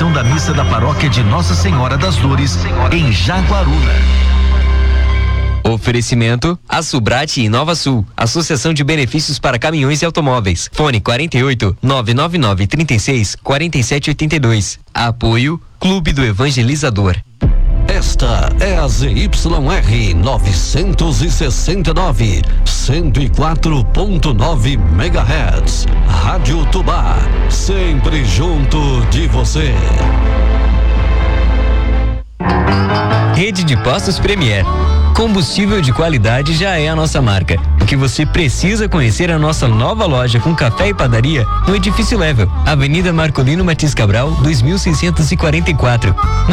celebração da missa da paróquia de Nossa Senhora das Dores, em Jaguaruna. Oferecimento Asubrate e Nova Sul, Associação de Benefícios para Caminhões e Automóveis. Fone 48 999 36 47 82. Apoio Clube do Evangelizador. Esta é a ZYR 969, 104.9 MHz. Rádio Tubá, sempre junto de você. Rede de Postos Premier. Combustível de qualidade já é a nossa marca. O que você precisa conhecer é a nossa nova loja com café e padaria no Edifício Level, Avenida Marcolino Matias Cabral, 2644.